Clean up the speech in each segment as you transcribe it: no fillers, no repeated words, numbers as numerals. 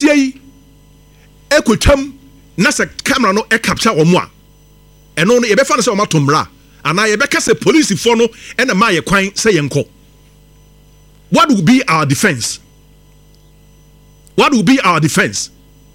yi ekotwam na se camera no e capture omo a eno no ye be fa no se o matomra ana ye be ka se police for no e na ma ye kwan se ye nko. What will be our defense? What will be our defense?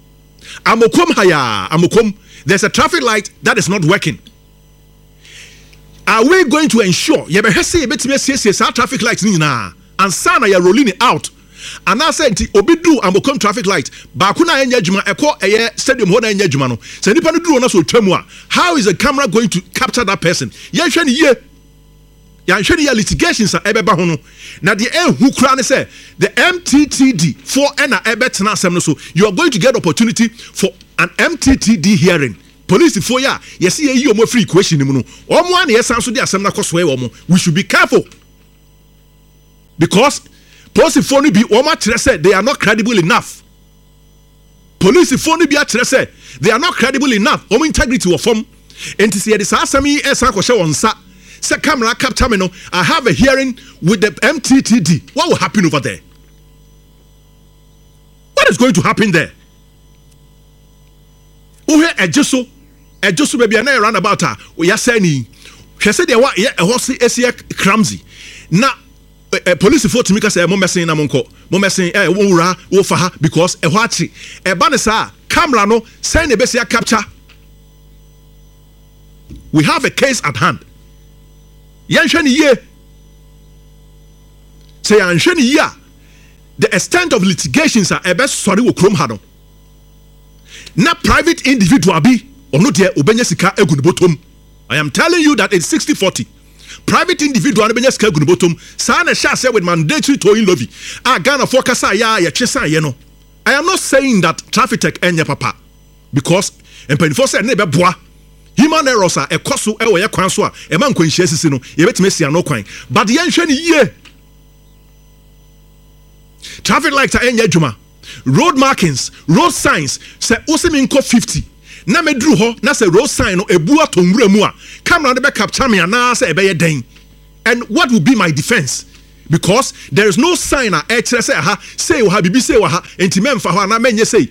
Amokom, there's a traffic light that is not working. Are we going to ensure ye be hese ye betime siesie sa traffic light ni na ansa na ye rolling it out? And I said obi do Amokom traffic light ba ku na enya adwuma ekọ eye stadium ho na enya adwuma no. Se nipa no duro na so twam a, how is the camera going to capture that person? Ye hwe ni ye. Ya hwe ni litigations a ebeba ho no. Na the who kra ne say the MTTD for na ebetena asem no so you are going to get opportunity for an MTTD hearing. Police for ya yes ye yi omo free question mu no. Omo an yesan so de asem na koso e omo. We should be careful. Because police for no be omo atrese say they are not credible enough. Police for no be atrese say they are not credible enough. Omo integrity wo form. Enti se ye de sa asem yi esan ko hye won sa. Say camera capture me no. I have a hearing with the MTTD. What will happen over there? What is going to happen there? Uhe ejeso baby na run about her. We are saying she said there was a horse esia clumsy. Na police for to make us mo mesin na monko. Mo mesin wura wo fa ha because e hwachi. E ba ne sa camera no say na besia capture. We have a case at hand. Yanshani ye say yanshani ye the extent of litigations are ebe sorry wo krom ha no na private individual bi ono de obenya sika egu ne botom. I am telling you that it's 60-40. Private individual no benya sika egu ne botom sa na sha say with mandatory towing levy Ghana for kasa ya twesa ye no. I am not saying that traffic tech enye papa because empanifo say na be boa human errors are ekoso e wo ye kwan so a e man kwanhia sisi no ye betime sia no kwan but ye nhwe ni ye traffic lights are enya adwuma road markings road signs say osemi nko 50 na medru ho na say road sign no ebu atonwura mu a camera no be capture me na say e be ye den. And what will be my defense? Because there is no sign a kire say ha say wo ha bibi say wo ha enti memfa ho na menye say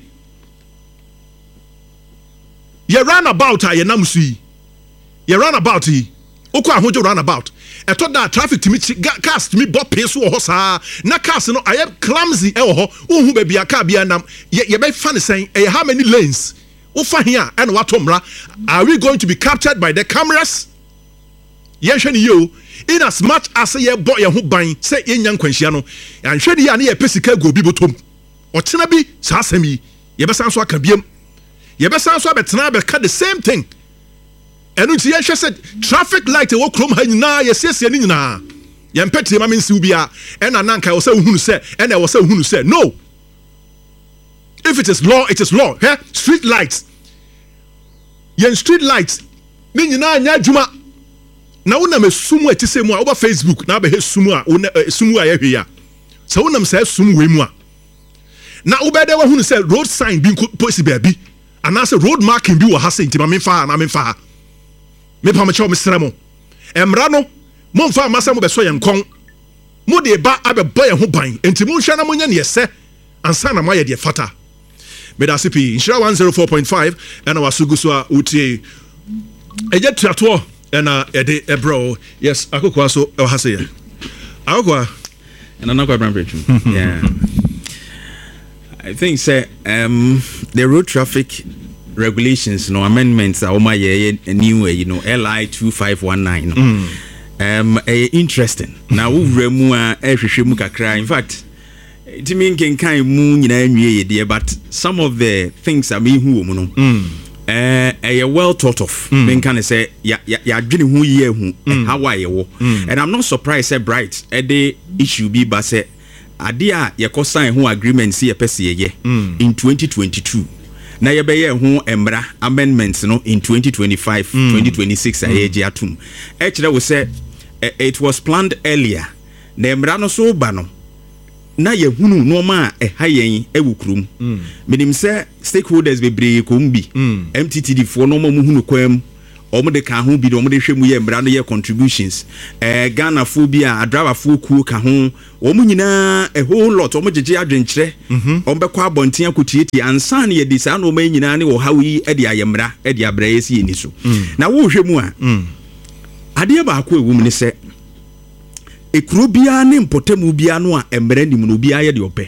ye run about ye namsu yi ye run about yi okwa ahojo run about eto da traffic to me cars to me bop peso ho saa na cars no I am clumsy e ho ohu ba bia car bia nam ye be fan sen how many lanes ufa here and watomra are we going to be captured by the cameras? Ye hwe ni yo in as much as ye boy ye ho ban say ye nya nkwanhia no an hwe di ya na ye pesika go bi botom otena bi saa asem yi ye be san so aka biem ye be san so abetena be ka the same thing. And unti ye hwe said traffic light e wo krom ha nyina ye siesie ni nyina ye mpete ma mensi ubia and ananka wo say uhunu say and e wo say uhunu say no. If it is law, it is law. Hey? Street lights. Yen street lights. Ni nyina anya adwuma. Na wona mesumu etisemu a over Facebook na be he sumu a sumu a ye hwe ya. So wona say sumu we mu a. Na ubede wa hunu say road sign bi possible bi. Ana say road marking bi wo ha say ntima memfa na memfa. Me pa me chew me sremo. Emra no momfa amasa mo be so ye nkon. Mo de ba abebo ye ho ban. Enti mo hwa na mo nya ne yese ansa na mo ye de fata. Medasipi Inshira 104.5 and our Suguswa Uti Eje Tuato and Ede Ebro. Yes, Akokwa so Ohase. Akokwa and another bridge. Yeah. I think say the road traffic regulations no amendments are my new you know LI 2519 interesting. Now we remove ehwehwe kakra. In fact it mean can mu nyina nwie ye but some of the things I mean who no well thought of men can say ya adwene hu ye hu how are you and I'm not surprised say bright the issue be but say ade a ye ko sign hu agreement see ye pese ye in 2022 na ye be ye hu emra amendments no in 2025 2026 ayeje atum e kire we say it was planned earlier na emra no so ba no na ye hunu no ma hayen ewukrum menim say stakeholders bebre ko mbi MTTD for no ma hunu kwam omo de ka ho bi de omo de hwemu ye mbra no ye contributions Ghana fo bi a driver fo ku ka ho omo nyina a whole lot omo jeje adwenkyere omo be kwa abonten akotieti ansan ye di sa no omo nyina ne wo hawi e de ayemra e de abra yesi eni so na wo hwemu a ade ba akọ ewum ne se ekuro bia ne mpotemu bia no a embra nim no bia ye de ope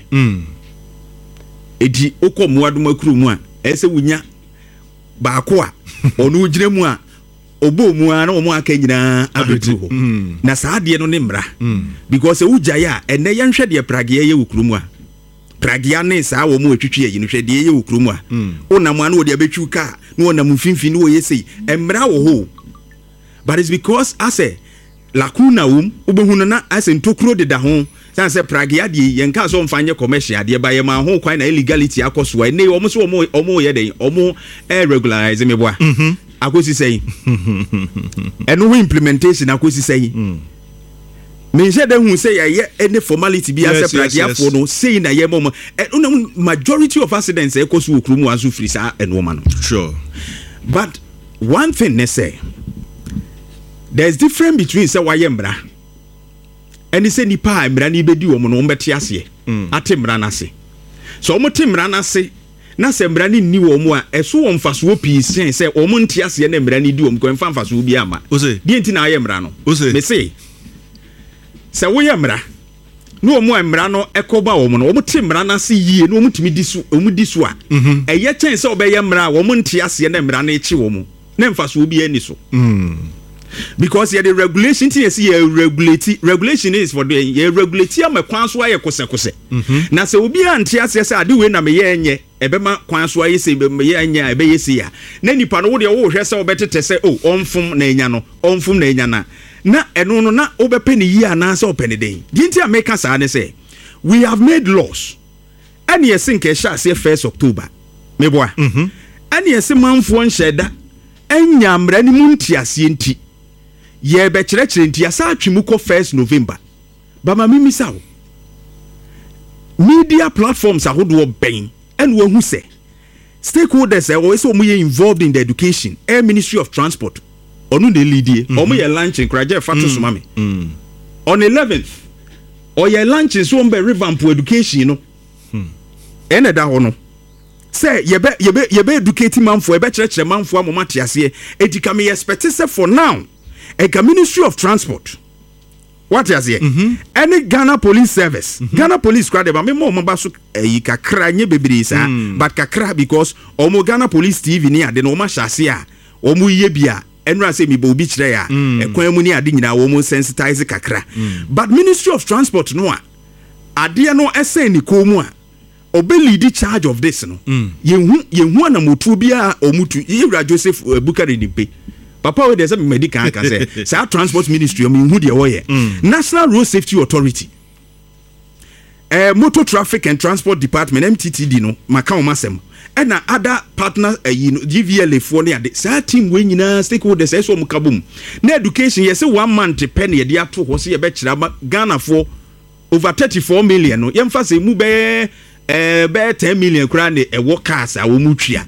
edi okomu adoma kuro mu a ese wunya ba akọ a onu gire mu a obo mu a na omo aka nyina abetu ho na saa de no ne mra because e wugya ya enne ye nhwe de pragye ye wukuro mu a pragya ne saa wo mu atwitwe ye no hwe de ye wukuro mu a onam a na wo de abetwu ka na onam mfimfini no wo yesi emra wo ho. But it's because I say lacuna ubehuno na ase ntokuro de da ho san say pragya de yenka so mfanye commercial de ba ye ma ho kwan na illegality akoso wa ne omo so omo ye den omo regularize me boa akosi sei eno implementation akosi sei me je de hu say ye any formality bi as pragya for no say na ye mom majority of accidents ekoso okrumu azu free sa eno ma no sure. But one thing they say, there's difference between say why mbra and say nipa mbra ni bedi wo no mbeti ase ate mbra na se so omo te mbra na se na se mbra ni ni wo mo a eso wo mfaso wo pi sen say omo nti ase na mbra ni di wo ko mfa mfaso bi ama di enti na aye mbra no me say se wo ye mbra no omo mbra no ekoba wo mo no omo te mbra na se yie no omo timi disu omo disu a eye chen se obeye mbra wo mo nti ase na mbra na echi wo mo na mfaso bi ani so because the regulation regulation is for the regulate am kwan so aye kose na se obi anti ase ade we na me ye enye ebema kwan so aye se me ye enye ebe ye se ya na nipa no wo de wo hwe se obetete se onfum na enya no onfum na enya na eno no na obepe ne yi ana se opene den dinti ameka sa ne se we have made laws and yes in kesha se 1st October meboa and yes manfo nheda enya mra ni munti ase nti ye be kire nti asa atwemu ko 1st November ba ma mimi sawo media platforms ahodo ben and who say stakeholders always involved in the education air ministry of transport onu de lead omo ye lunch in kraje fatu sumame on 11th or ye lunch so be revamp education no ene da ho no say ye be educate manfo e be kire manfo amomate ase edika me expect say for now a ministry of transport what is here any Ghana police service Ghana police crowd ba me mo ba so yi kakra nye bebiri sa but kakra because omo Ghana police TV ni ade no ma hyase a omo ye bia enra say mi bo bi kire ya ekwan mu ni ade nyina omo sensitize kakra but ministry of transport no a ade no ese ni ko mu a obe lead charge of this no yehu na motu bia omutu Yewura Joseph Bukari Nimpe papa we dey say medical can say say transport ministry me hu dey wo ye National Road Safety Authority motor traffic and transport department MTTD no maka omasem and na other partner GVLA for ne ade say team we nyina stakeholders say so mukabum na education yes 1 month pen ye dey ato ho say ye be kira Ghana for over 34 million no yemfa say mu be 10 million kura ne ewo cars a wo mu twia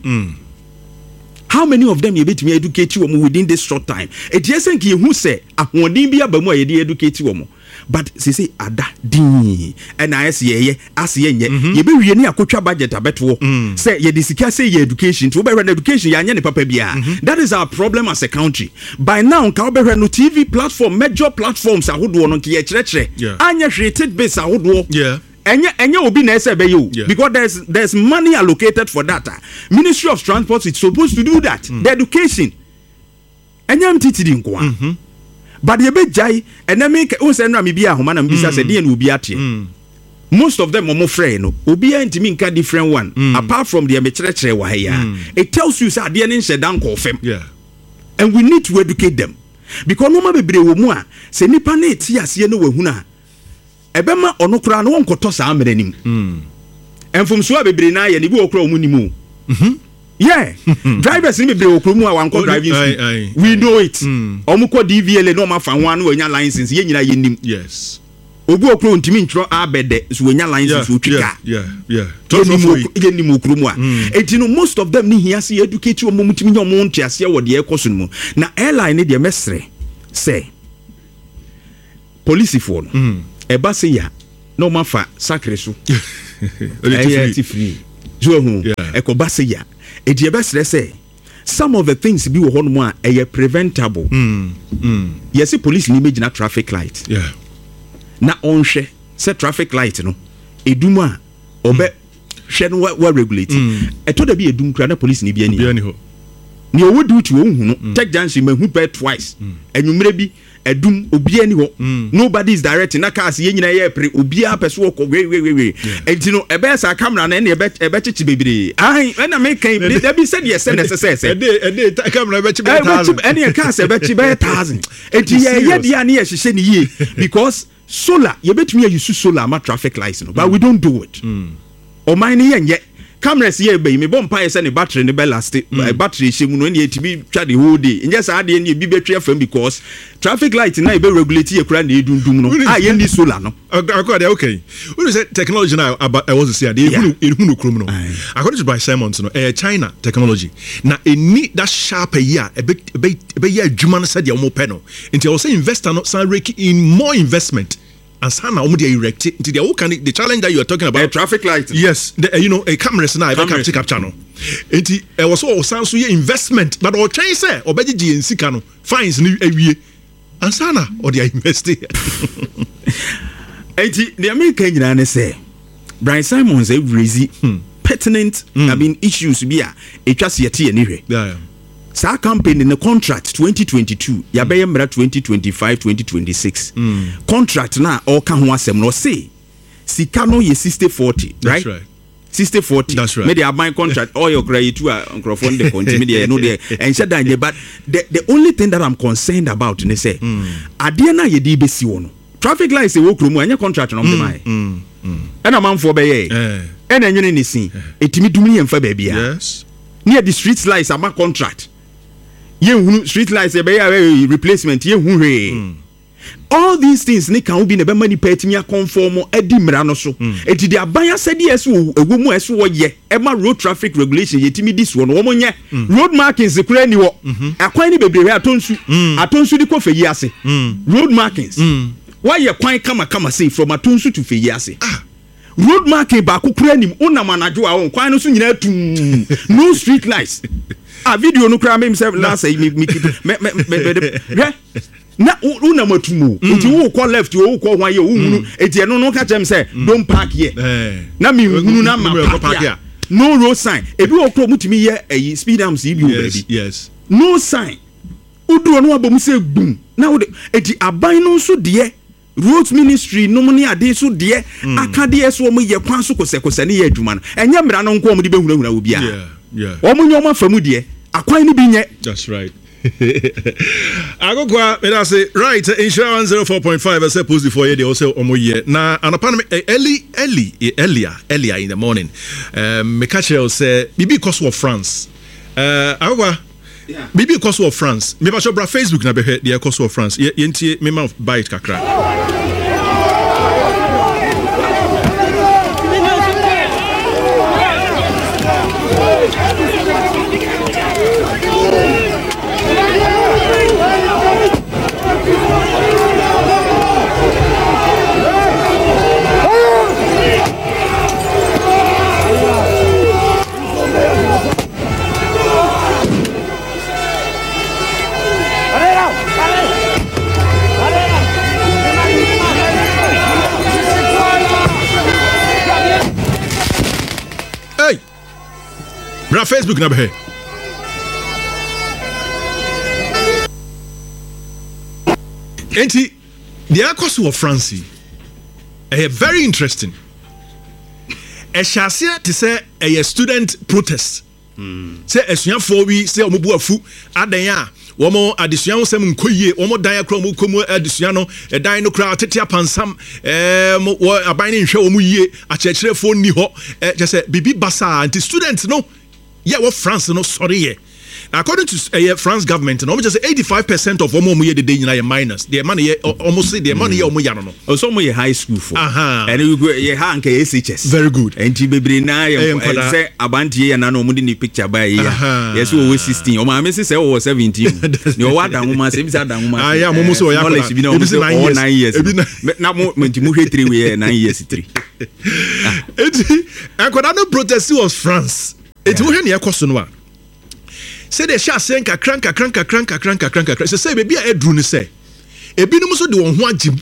how many of them you bet me educate you within this short time it yesen ki hu say ahoden bi abamu a ye dey educate you but say ada din and I say ye ase nye ye be wie ni akotwa budget abeto say ye disika say ye education to be run education ya nya ne papa bia that is our problem as a country by now ka be no TV platform major platforms ahodo no ke ye kire anya hweted base ahodo Enya obi na ese be you because there's money allocated for that. Ministry of Transport is supposed to do that. The education. Enya mtitidi nkwa. But ye be jai ena me o se nra me bia homa na mbisa se de na obi atie. Most of them omo frɛ no obi antimi nka different one apart from the mekyerɛkyerɛ wa ya. It tells you say de ne nhye dan ko fam. And we need to educate them. Because no ma bebre wo mu a se nipa na eti ase no wahuna ebema onokura no wonkoto sa amranim enfumso abebre na ye ne bi okura omunimu drivers ni bebre okura mu a wanko driving school we know it omuko DVLA no ma fa ho anu anya license ye nyina ye nim ogu okro ntimi ntro abede so wenya license utwika ye ni mu okro mu a enti no most of them ni hia se educate o mumtimi nya o ntiase wo de ekoso mu na airline de mesre say police for no eba se ya no mafa sakre so free so hu ekoba se ya edi eba sre say some of the things bi wo ho no a preventable yes police ni imagine traffic light na onhwe say traffic light no edum a obe hwe no we regulate eto da bi edum kra na police ni bi ani ho ni owo duty wo hu no take junction mahu pay twice enwumre bi edum obi ani ho nobody is directing na cars ye nyina ye pre obi a pese wo we enti no ebe sa camera na ebe chichi bebire ai na me kan da bi said yes necessary ede camera ebe chichi 1000 any cars ebe chichi 1000 enti ye dia na ye hihye ni ye because solar ye betumi use solar ma traffic lights no but we don't do it o mine ye nye cameras here be me bomb pie say the battery ne be last battery shemu no na etibi twa the whole day nje sa ade ne bi betwe afam because traffic light na e be regulate ye kura na edundum no ye ni solar no okay we say technology now about I was to say they ehunu krom no according to by Simon no China technology na eni that sharp year e be ye adwuma no say de mo pe no nti I was say investor no san rake in more investment and sana omo dey erect into the challenge that you are talking about traffic light yes a cameras na capture no enti was so sanso ye investment but o twen say obegigi ensika no fines ni awie and sana or dey invest enti the American nyina ne say Brian Simons e raise pertinent I mean issues bi a etwase yete ani hwe sa campaign in the contract 2022 ya be yemra 2025 2026 contract na all ka ho asem no say sika no ye 60-40 right 60-40 me dey buy contract all your credit to microphone dey continue there no there and said that but the only thing that I'm concerned about ne say ade na ye dey be si wo no traffic lights e wo kromu anya contract no dey mai na manfo be ye e na nwene ni sin etimi dum ye mfa ba bia yes near the street lights ama contract ye street lights e be replacement ye hu hwe all these things ni kan be na be mani petimi conform edi mra no so eti de abanya sede eso ewo mu eso wo ye e ma road traffic regulation yetimi dis wo no wo nye road markings kura ni wo akwan ni bebrebe atonsu di ko feyi ase road markings why ye kwan kama say from atonsu to feyi ase road marking ba kokura nim unam anajo a won kwan no so nyina tum no street lights video no kra me himself last say me na unam atumu nti wo call left wo call one ye wo hunu eti eno no ka chem say don't park here na me hunu na ma park here no road sign ebi wo kro mutimi ye speed am si bi wo baby yes no sign udu no abom say boom na wo eti aban no so de roads ministry no money ade so de akade so mo ye kwan so kose ne ye adwuma no enye mra no nko mo de behunahuna wo bia o mo nyoma famu de akwan ni bi nye that's right agogwa me da say right insurance 04.5 as supposed before they also omoye na anapan earlier in the morning me catch you say bibi cost of France agogwa bibi cost of France me ba show bra Facebook na be the cost of France yentie me ma buy it kakra bra Facebook na be enti the cost of France very interesting chassis to say a student protest say esuafo wi say omobu afu adan a womo adesua nsem nkoyie womo dan akra mo komu adesua no dan no kra tete apansam wo aban ne nhwe womo yie achechirefo ni ho je say bibi basa anti student no ye wo France no sorry ye according to France government, and almost 85% of omo ye the day na minors. Their money almost say their money omo ya no. Also mo ye high school for. And you go ye ha anka SHS. Very good. And ti bebre na say abanti ye na no mo di ni picture by ye. Yes we 16. O ma me say 17. You wa dan woman say bi say dan woman. Ah yeah, mo so ya knowledge bi na 9 years. Na mo ti mo hwe 3 we 9 years 3. And no protest was France. It will hear question one. Say the shall say crank. Say baby a drone say. A binum so do on Jim.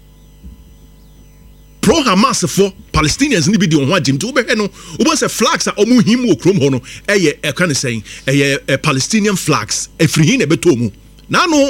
Pro Hamas for Palestinians ni be the on Jim to be no. Ubo say flags are omu him wo krom hono. A kind of saying a Palestinian flags. A free hin e beto mu. Now no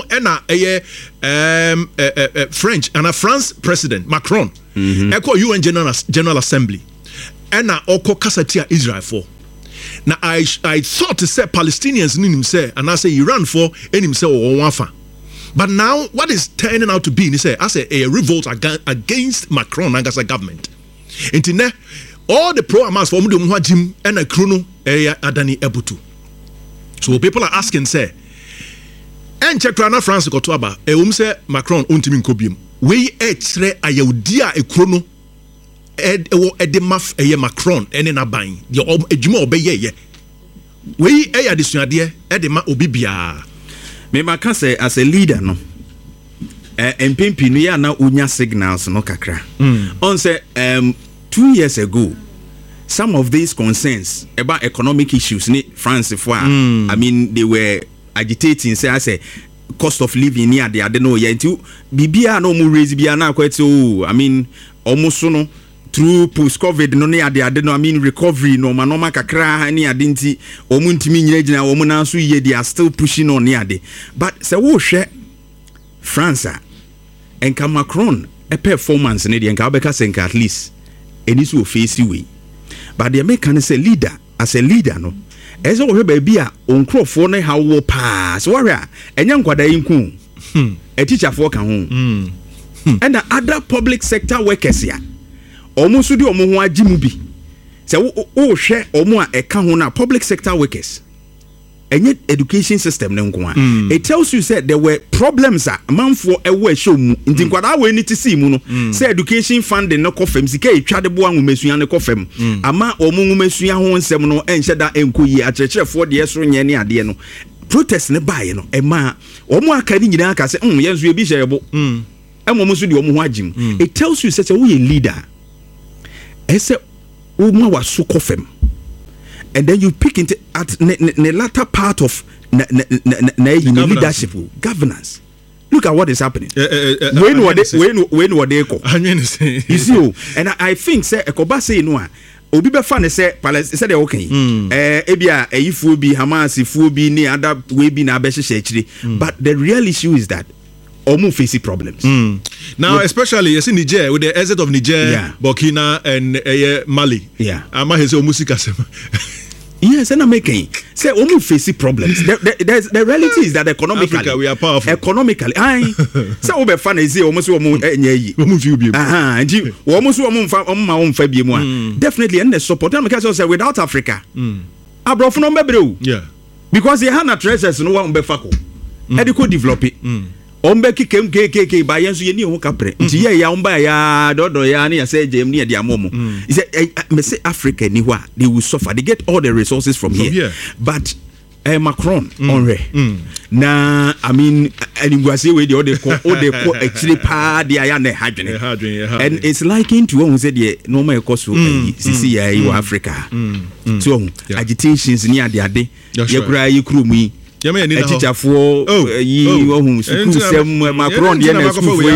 French and a France president Macron. Echo UN General Assembly. And now oko kasatia Israel for. Now I thought to say Palestinians need him say and I say Iran for and him say wafa. But now what is turning out to be he say as a revolt against Macron and as a government. Intine all the pro Hamas for mu Jim and a chrono adani ebutu. So people are asking say and check na France got to aba say Macron untimi nkobium we etre ayaudia e chrono edemaf Macron ene na ban de edwuma obeye we adisuade edema obi bia me maka say as a leader no MPP no ya na unya signals no kakra on say 2 years ago some of these concerns about economic issues ni France for I mean they were agitating say I say cost of living near the adeno ya nti bibia no mu raise bia na kwete I mean almost no through post covid no near the adeno I mean recovery no manoma kakra ni adinti omu ntimi nyina omu na so ye they are still pushing on near the but say wo hwe France and Macron a performance ne de nka obeka senka at least eni so face way but the American say leader as a leader no ezo wo baby a onkrofo ne ha wo pass worry a enya nkwada yinku a teacher for kan ho and the other public sector workers ya omo so di omo ho agimu bi se wo hwe omo a eka ho na public sector workers enye education system ne nko a it tells you said there were problems a manfo ewo a show mu nti nkwada we ni ti see mu no say education funding no kofam sika etwa de bo anwumesua ne kofam ama omo nwumesua ho nsem no enhye da enkoyi akyerkyerefo de yeso nye ne ade no protest ne bae no ema omo aka ni nyina aka se yenso e bi hye yebo emo so de omo ho agim it tells you say we a leader ese omo wa so kofam and then you pick into at the latter part of leadership governance. Look at what is happening. When were they call? You see, and I think say Ekoba say no. Obi be fan say Palestine say they okay. Ebia ifu bi Hamas ifu bi ni other we bi na be hye. But the real issue is that omu face problems. Now, especially you see Niger with the exit of Niger, Burkina and Mali. Yeah. Ama hese omusika sema. Yes, and I'm making say omu face problems. The reality is that economically Africa, we are powerful. Economically, say obe fan is omu so omu enye. Omu fi obi. Nti omu so omu ma omu fa bi mu a. Definitely and the support. I'm because say without Africa. Abrofo no bebre. Yeah. Because they have treasures no one be fako. Ediko develop it. Ombeki KK by yenso ye ni ho kapre nti ye ya omba ya dodo ya na say jem ni de amomo he say me say Africa ni ho they will suffer they get all the resources from here. But Macron onre na I mean aniguase we the ko actually pa de ya na hadwene and it's liking to who say the normal cost sisi ya in Africa so agitations ni ade ye kura ye krumu a teacher for ye ohun school sem Macron de na school for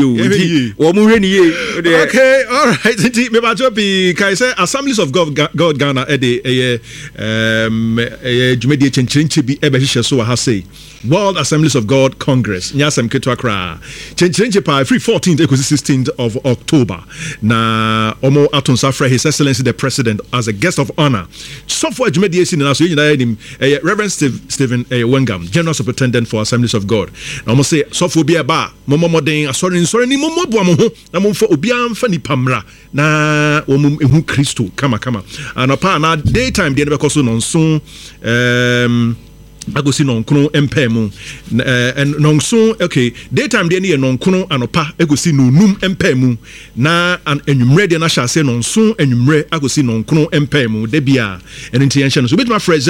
ye o mu hwe ni ye okay all right me ba jo bi kai say Assemblies of God Ghana jumedi chenchenche bi ebe hye so ha say World Assemblies of God Congress nyasem keto akra chenchenche pa free 14th to 16th of October na omo aton safra His Excellency the President as a guest of honor so for jumedi esi na so nyina him Reverend Stephen Wengam, General Superintendent for Assemblies of God. Na mo say so for bia ba momoden asori ni momobo mo ho na mo fa obi amfa ni pamra na wo mo ehu Kristo kama and pa na daytime dey be so no so agosi nonkono empemu nonso okay daytime de ne nonkono anopa agosi nonum empemu na enwumre de na hyase nonso enwumre agosi nonkono empemu de bia enti enhye no so bit my friend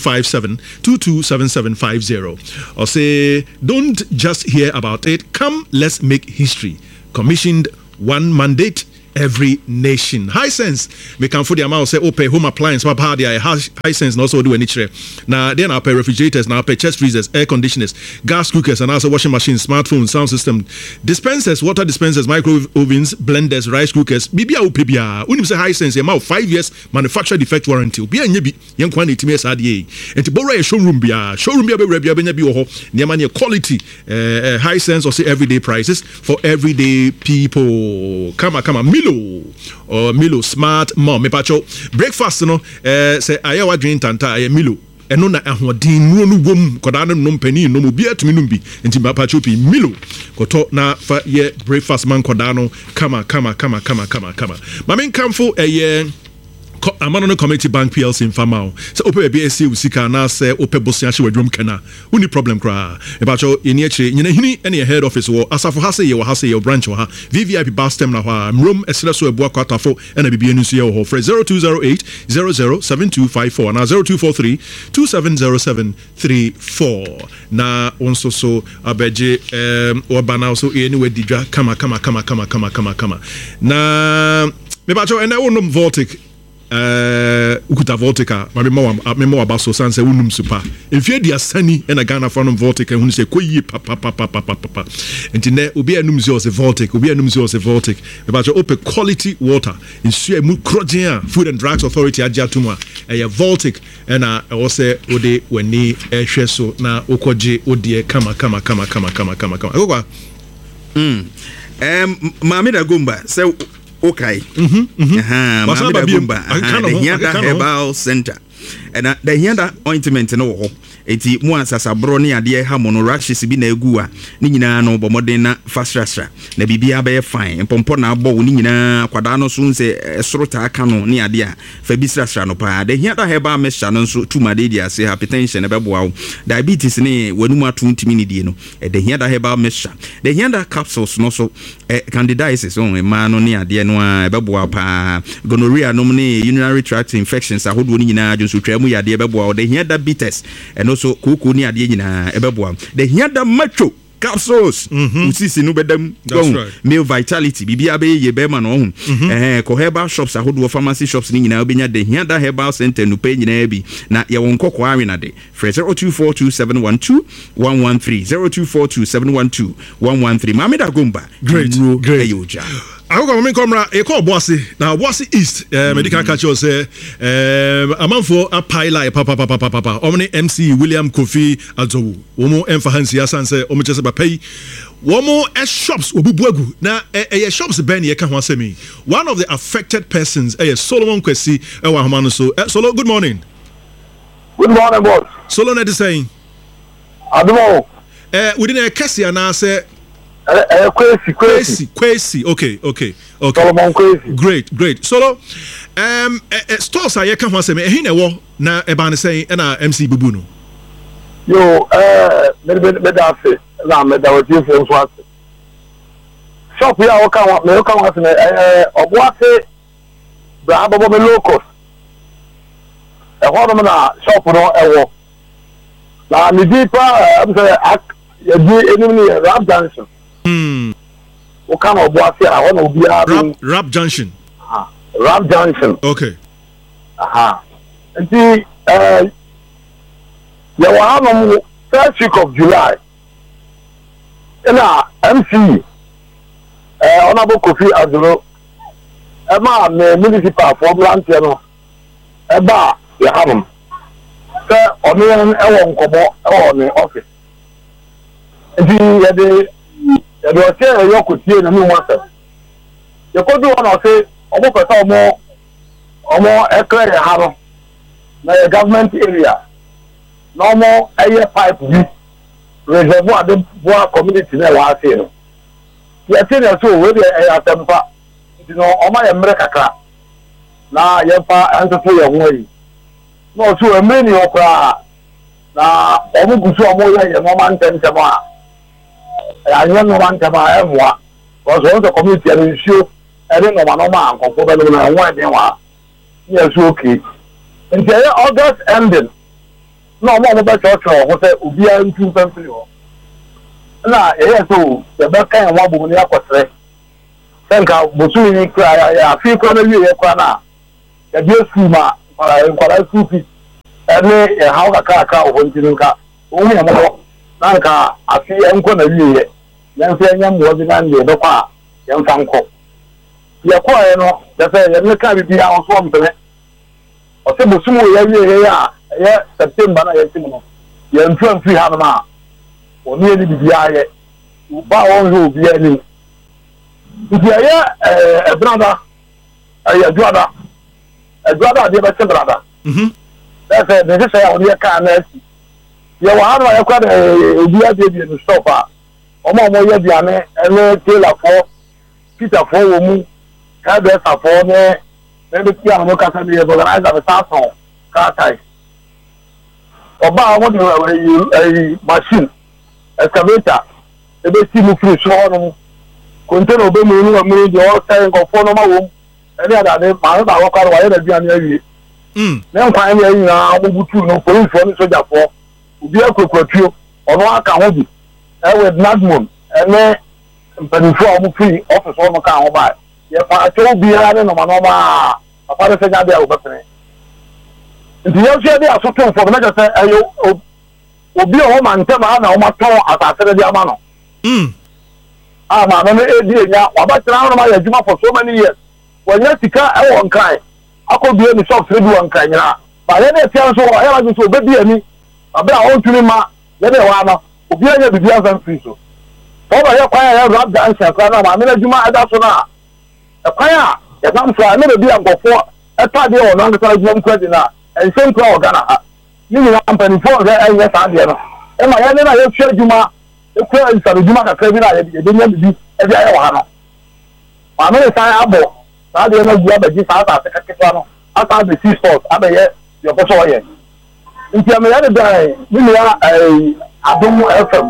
0257227750 or say don't just hear about it, come let's make history. Commissioned one mandate every nation. Hisense me can for the amount say pay home appliance papa dia Hisense no also do any chere na then I pay refrigerators, now pay chest freezers, air conditioners, gas cookers and also washing machines, smartphones, sound system, dispensers, water dispensers, microwave ovens, blenders, rice cookers. Bibia o pebia unim say Hisense e ma 5 years manufacturer defect warranty obi anya bi yen kwa na etimi sadie enti bora e showroom bia be bia benya bi wo ho ne ma ne quality Hisense or say everyday prices for everyday people. Come Milo or Milo Smart Mom me pacho breakfast no say ayawa drink tanta ay Milo eno na ahoden no no wom koda no no mpani no mo bia tumi no bi enti ma pacho pi Milo koto na fa ye breakfast man koda no kama ma men kamfo amano no community bank PLC in Famao. So ope be esi usika na se ope bosia hye wadwom kana. Uni problem kra. E ba cho eni eche nyina hini ene head office wo asafo ha se ye branch wo ha. VVIP bus term na ho mrom esre so ebu akwatafo ena bibie nu so ye ho. 0208 007254 na 0243 270734 na onso so abeje obana so eni wedidwa kama na me ba cho ene wonum Voltic ukuta Voltica memo abaso sanse unum super efie dia sani na Ghana for Voltica hu se koyi papa entine obi anum zo se Voltic about open quality water in sue mu krogen Food and Drugs Authority ajatumwa Voltic na o se ode wani ehwe so na okoje odie kama akwa Mami da Gumba se okay. Masaba Gumba the Hianda Herbal Center and the Hianda ointment no eti mu asasa bro ne ade ha mono rashes bi na egu a ni nyina no bomode na fastrastra na bibia be fine pompo na abo ni nyina kwada no so nse esorota aka no ne ade a fa bi strastra no pa the Hianda Herbal mixture no so tuma de dia say hypertension e beboa wo diabetes ne wanum atuntimi ni die no the Hianda Herbal mixture the Hianda capsules no so candidiasis on ma no ne ade no a beboa pa gonorrhea no ne urinary tract infections ahodo ni nyina so twam ya de beboa the Hianda bitters and also kuku ni ade nyina ebeboa the Hianda macho capsules usisi no bedam male vitality bibia be ye be ma no ko herbal shops ahodo pharmacy shops ni nyina obenya the Hianda Herbal Center no pe nyina bi na ye won kokko awe na de 0242712113 0242712113 Mameda Gumba great ayoja I go me come e call Bossy now Bossy East medical catch us amanfo a pile papa omni MC William Kofi Azowu womo emfa hansi asanse omo chese ba pay womo shops obubuagu na shops ben ye ka ho asemi one of the affected persons Solomon Kwesi e wa homa no so Solo good morning boss Solo na dey saying Adumo within a Kessia na say Kwesi. Okay. Solomon Kwesi. Great. Solo, stores are yeka ho asem ehin ewo na eba ne say na MC Bubu no. Yo, me da se na me da wati so so ase. Shop ya o kan ase obo ase bra abobo me locals. Ho no na shop no ewo. Na me di pa am say ya di enemy Rap Junction. What kind of boss here? I want to be Rap Junction. Rap Junction. Okay. And see, you have first week of July. And MC, Honorable Kofi Aduro, Emma, municipal for Blantiano, Eba, you have them. Sir, on the office. And see, the hotel you could see in the new water. You could do one or say, or more aircraft have a government area. No more air pipe reservoir the poor community there was here. You are saying so where they are temper. You know, my America. Now, your pa answer to your way. No, so a many opera. na ọmụ gusu ọmụ ya yɛ nɔɔma ntɛmtɛm a anyɛ nɔɔma ntɛm a ɛmoa because wɔn sɛ community ɛno nsuo ɛne nɔɔma a nkɔfo bɛnom na ɛho ɛden wa ne yɛ so okay nti ɛyɛ August ending na ɔmo bɛkyerɛkyerɛ wɔ ho sɛ obiara ntu mfɛmfiri hɔ na ɛyɛ so yɛbɛka yɛn ho abom ne akɔsrɛ sɛ nka bosom yi kora afei kora na wie yɛ kora na yɛde asukuu ma nkwara school fees ɛne ɛhaw kakrakra wɔ hɔ nti no nka ɔhu yɛ mmɔbɔ na nka afei ɛnkɔ na wie yɛ yɛmfa yɛnyɛ mmoa bi na ndeɛ bɛkɔ a yɛmfa nkɔ yɛkɔɛ no yɛ sɛ yɛne ka biribiara wo so ɔmpene ɔsɛ bosom wɔ yɛwie yɛ a ɛyɛ September na yɛtim no yɛntu amfiri ha nom a ɔne yɛ ne biribiara yɛ ba a wɔnhwɛ obiara anim nti ɛyɛ ɛbenada ɛyɛ aduada adeɛ bɛkyɛ brada ɛsɛ de sɛ a ɔde yɛkaa na asi yɛwɔ ha no a yɛkora de obi adeɛ no stop a ɔma ɔmɔyɛ aduane ɛne tailorfoɔ peterfoɔ wɔ mu hairdresserfoɔ ne ɛbɛti a no kasa ne yɛ organizer ne saa sɔn kraatae ɔbaa a wɔde machine excavator ɛbɛsi mu firi so hɔ no container obɛmu no mu deɛ ɔsɛ nkɔfoɔ no ma wɔ mu ɛne adade maame baako kɔ no wayɛ n'aduane awie ne nkwan ne nyinaa wɔbutu no polisifoɔ ne sogyafoɔ obi akurakura ɔno aka ho bi ɛwɔ nadmon ɛne mpanimfoɔ a wɔn firi ɔfis hɔ no ka ho baa yɛfa akyɛw biara ne nɔɔma a papa de sɛ nya de a wɔbɛpene nti yɛn nso yɛde asoto mfɔm na kyerɛ sɛ ɛyɛ obi a wɔma ntɛm a na wɔmatɔn asase no de ama no a maame no edi enya wabɛtena hɔ no ma yɛ adwuma for so many years wɔnyɛ sika ɛwɔ nkran akɔbie ne shop sɛ bi wɔ nkran nyinaa ba yɛde ɛtia nso wɔ ɛyɛ nso obɛbi ani abɛ a ɔntumi ma yɛde ɛwɔ ano obi anya bibi afa mfiri so tɔba yɛ kwan a yɛ rap dance akora na maame no adwuma ɛda so no a ɛkwan a yɛnam so a ne baabi a nkɔfoɔ ɛtadeɛ wɔ no ankasa adwuma mu kura di no a ɛnhyɛ nkura wɔ Ghana ha ne nyinaa mpanimfoɔ sɛ ɛnyɛ saa deɛ no ɛma yɛne na yɛtua adwuma ekura nsadwuma kakra bi na yɛde nya bibi ɛde ayɛ wɔ ha no maame ne san abɔ saa deɛ no agu abɛgye saa asase ketewa no asa abɛsi sports abɛyɛ deɛ ɔpɛ sɛ ɔyɛ nti ameyɛ de bɛn ne nua Adom FM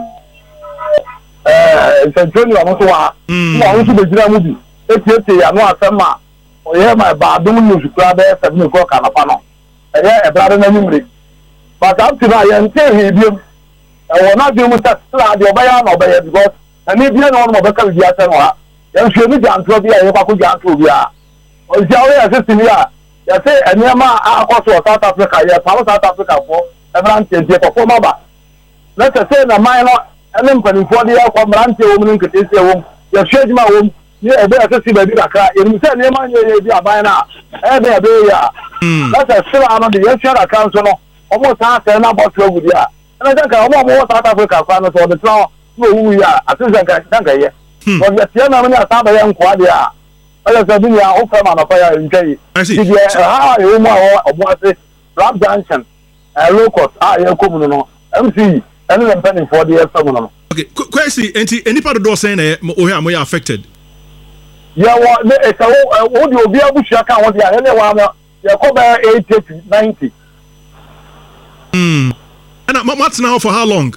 nsɛntwerɛni ɔno nso wɔ ha na ɔno nso bɛgyina mu bi etietie ano asɛm a ɔyɛ ma ba Adom news kura bɛyɛ 7 o'clock anapa no ɛyɛ ɛbrade n'animire but up to now yɛnte hwee biom ɛwɔ n'adwene mu sɛ sila deɛ ɔbɛyɛ na ɔbɛyɛ because ɛne bia na ɔno ma ɔbɛka bibi asɛ no ha yɛnhwɛ ne gyantoɔ bi a yɛkɔ akɔ gyantoɔ bi a ɔnhyia woyɛ system yi a yɛsɛ nneɛma a akɔ so wɔ South Africa yɛpam South Africa foɔ mmeranteɛ nti yɛkɔfoɔ ma ba na sɛ sɛ na man no ɛne mpanimfoɔ de yɛkɔ mmeranteɛ wɔ mu ne nketeesia wɔ mu yɛhwɛ adwuma wɔ mu ne ɛbɛyɛ sɛ si baabi kakra yɛnim sɛ nneɛma nyɛ yɛ bi aban no a ɛyɛ bɛyɛ bɛyɛ a na sɛ sila no de yɛhwɛ kakra nso no ɔmo saa sɛ na abɔto agu deɛ a ɛna sɛ nka ɔmo wɔ South Africa koraa no sɛ ɔde tena hɔ na ɔwu yi a ate sɛ nka yɛ ɔde tiɛ na mo ne asa bɛyɛ nkoa deɛ a ɔyɛ sɛ bi nea wofɛ ma nɔpa yɛ ntwa yi nti deɛ ɛha a ɛwɔ mu a ɔmo ase rap junction locust a yɛkɔ mu no MC ɛne ne mpanimfoɔ de yɛfɛ mu no okay kwesi enti enipa dodoɔ sɛn na ohwɛ a moyɛ affected yɛwɔ ne ɛsɛ wo de obi abusua ka ho de a ɛne wa no yɛkɔ bɛyɛ 80 to 90 ɛna matena hɔ for how long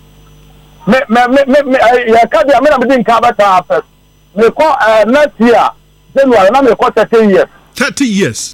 yɛka deɛ me na mede nka bɛtaa first mekɔ next year January na mekɔ 30 years 30 years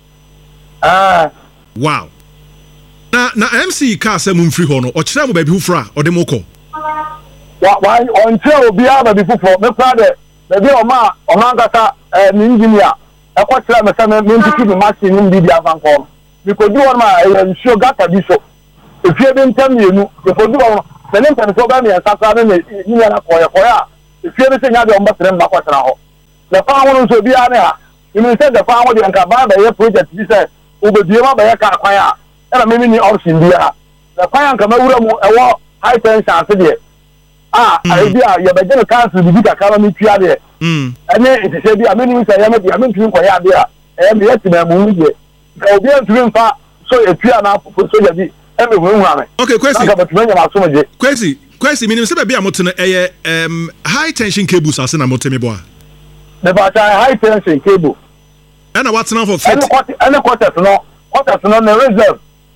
wow na MC ka sɛ mu mfiri hɔ no ɔkyerɛ mo baabi foforɔ a ɔde mo kɔ ɔnkyerɛ obiara baabi foforɔ mekora dɛ baabi a ɔma ɔno ankasa ne engineer ɛkɔkyerɛ me sɛ mentiki me machine no biribi afankɔ no mekɔdi hɔ no a ɛyɛ nsuo gata bi so efie bi ntam mmienu mekɔdi hɔ no sɛ ne mpanimfoɔ bɛyɛ mmiɛnsa koraa ne engineer no kɔyɛ a efie bi sɛ nya deɛ ɔmbɛsrɛ me makɔtena hɔ dɛfa ho no nso obiara ne ha ɛmene sɛ dɛfa ho deɛ nka baa bɛyɛ project bi sɛ wobɛdue ma bɛyɛ kaa kwan a ɛna mimi ni option biara na kwan a nka mawura mu ɛwɔ high tension ase deɛ ebi a yɛbɛgye no council bibi kakra ma metua deɛ ɛne ntisɛ bi a menim sɛ yɛmɛ deɛ mentumi nkɔyɛ adeɛ a ɛyɛ meyɛ timamu deɛ nka obiara ntumi mfa so etua na soja bi ɛmɛ huahua me okay kwesi nka bɛtumi anya maso megye kwesi menim sɛ baabi a mote no ɛyɛ high tension cables ase na mote me bɔ a mebakyɛ high tension cable ɛna watena for 30 ɛne quarters no na reserve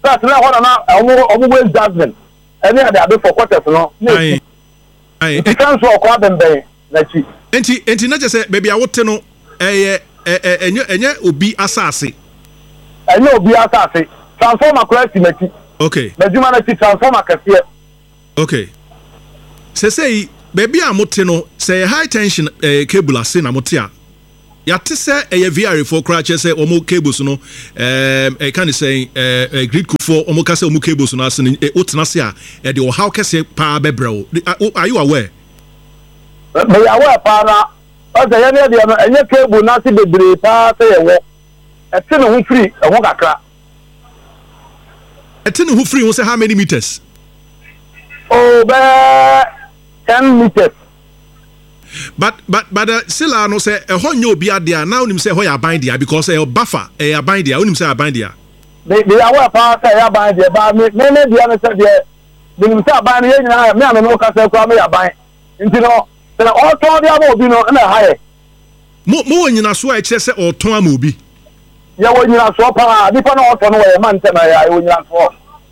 That's not what I'm always judgment. Any other for quarters, no. It comes to a quadrant bay. Enti na just say baby I wote no enye obi asase. Enye obi asase. Transformer correct. Okay. Meduma na transformer kase. Okay. Say baby amote no say high tension cable ase na mote a. Ya te say VRA for crash say omo cables no can say grid for omo ka say omo cables no ase otena se a de o how kase pa bebrel. Are you aware? Me aware pa na o say ye de enye cable na se bebre pa say ye wo. E te no free e ho kakra. E te no free won say how many meters? Oh, 10 meters. But still no say e ho nyo obi ade now nim say ho ya ban dia because e buffer e ya ban dia unim say ya ban dia. They are pa say ya ban dia ba me dia no say dia nim say ban ye nyina me am no ka say kwa me ya ban. Nti no say all ton dia ba obi no na high. Mo nyina so e kire say all ton am obi. Ya wo nyina so pa nipa na all ton no we man tena ya wo nyina so.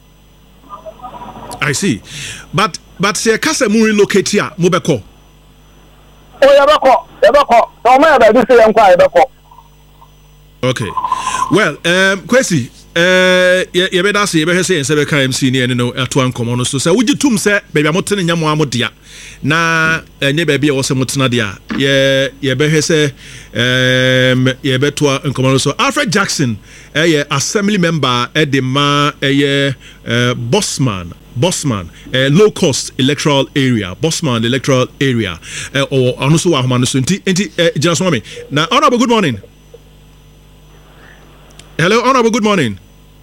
I see. But say kasa mu relocate here mo be call. Oh, yabako. So me ba bi say yankwa yabako. Okay. Well, Kwesi, ye be da say ye be say en se be kan MC ne no ato ankomo no so say wugi tum say baby amotene nyamo amodia na enye baby e wo se motena dia ye be say ye be to ankomo no so Alfred Jackson assembly member edema Bossman, low cost electoral area, Bossman electoral area, or also Ahmad Sunti, just one minute. Now, Honorable, good morning. Hello, Honorable, good morning.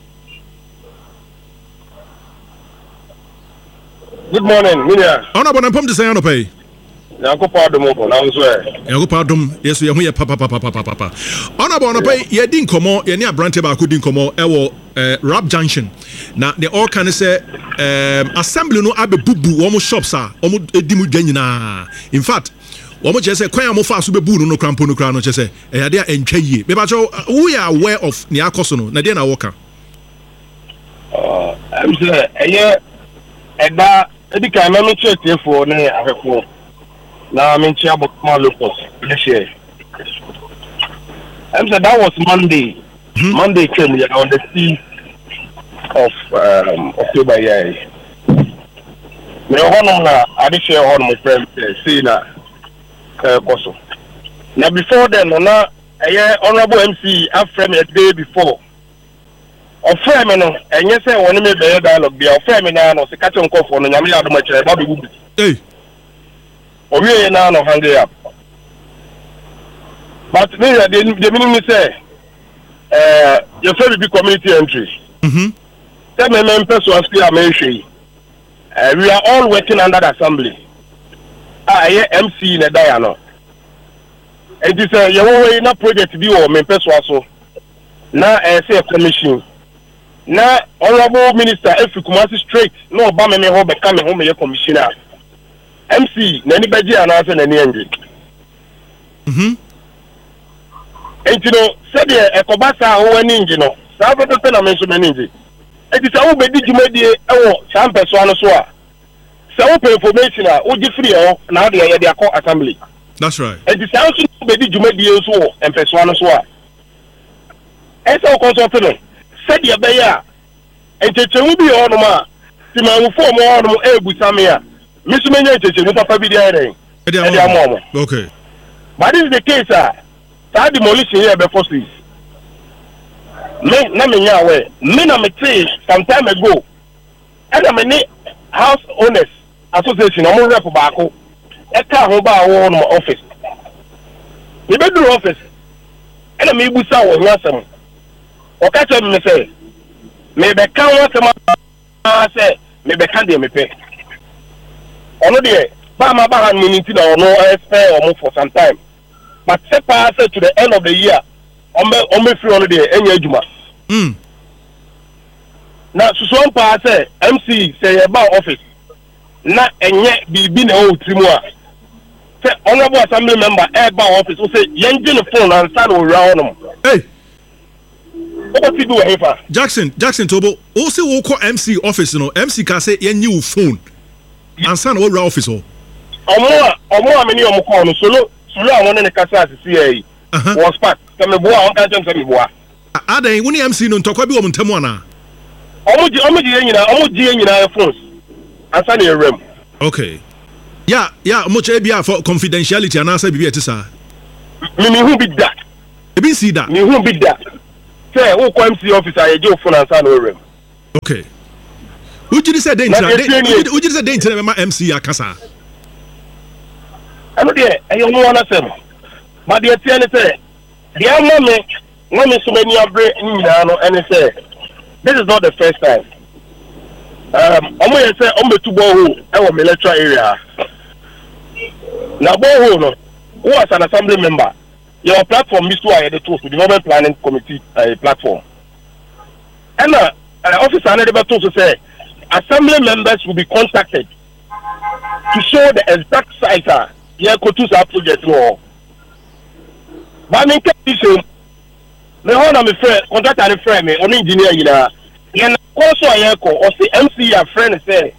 Good morning, Minya. Honorable, I'm pumped to say on the pay. Yanko pardon mo na nso Yanko pardon yes ye hu ye papa Honorable no pay ye din komo ye ne abrante ba ko din komo e wo Rap Junction na the all can say assembly no abebubu wo mo shops a wo mo edimu dwa nyina in fact wo mo che say kwan mo fa so bebu no krampo no kra no che say e ya de entwa yie be ba cho we are aware of ne akoso no na de na woka I'm say eye eda edika na no chete for ne afefo na menchi about locus this year. I'm saying that was Monday. Monday came on the 6th of October. Yeah. Me honor na I did share on my friend see na koso. Now before then na honorable MC after me a day before. Offer me no enye say won me be dialogue bia offer me na no se catch on call for no nyame ado ma kire ba be gugu. Hey. Owie na no hang up. But me the minimum say your very big community entry. Tell me members who are we are all working under the assembly. MC in a dialogue. And this your way na project be or members also. Na say a commission. Na honorable minister if you come straight no ba me ho be come home your commissioner. MC na anybody announce na any and you know said e ko ba sa ho ani ngi no sa ba pe na me so mani ngi e ti sa wo be di jumadi e wo sam peso ano so a sa wo pe information a wo di free o na de ye de akọ assembly. That's right. E ti sa so be di jumadi e so wo peso ano so a e sa ko so pe no said ye be ya e chechewu bi ho no ma ti ma wo form ho no e bu same a Mr. Menya chechewu papa bi dia re e dia mo. Okay. But this is the case that demolition here before this. Me na me nya aware. Me na me say some time ago. And I mean house owners association omo rep baako. E ka ho ba wo no office. Me be do office. And me busa wo nyasem. O ka tell me say me be kan wo sem say me be kan de me pe. Ono de ba ma ba han minute na ono spare omo for some time. But say pass to the end of the year, on free on the any juma. Now, so pass MC say about office. Not and yet be a old trimua. Say honorable assembly member about office. Who say young phone and stand around them. Hey, What do you do? Jackson Tobo, also will call MC office, no MC can say your new phone. And son over office. Or more many of them solo I want in the Casa CA was packed. Some boy on can't tell me what. Are they when MC no talk about Montemona? Almost phones. And send a room. Okay. Yeah, much ABR for confidentiality and answer be at sir. Me who be that? You been see that? Me who be that? Say, who comes the officer? I do phone and send a room. Okay. Who did you say danger? Who did you say danger? MC Akasa. I know there. I don't want to say. But the attorney say, the mommy so many of brain and say, this is not the first time. I'm going to say, I'm to borehole. I want military area. Now borehole, who was an assembly member? Your platform is to the development planning committee platform. And officer another to say, assembly members will be contacted to show the exact site. Yeah, go to that project law. But in case the whole of my friend, contact a friend, me, only engineer, you know. And also, I echo or see MC a friend say,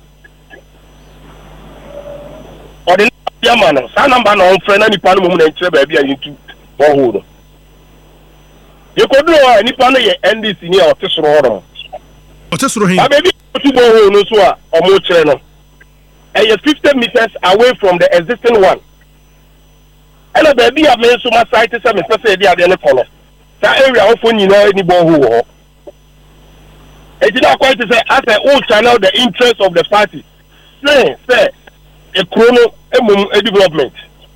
or the man, some number no friend, any pan woman and trade baby into borehole. You could do any pan end this in your test order. Or just for him. But maybe to borehole no so or more channel. And you're 50 meters away from the existing one. And a baby have made so much sight to some especially the other color. That area often you know any borehole. It is not quite to say as a old channel the interest of the party. Say a chrono a development.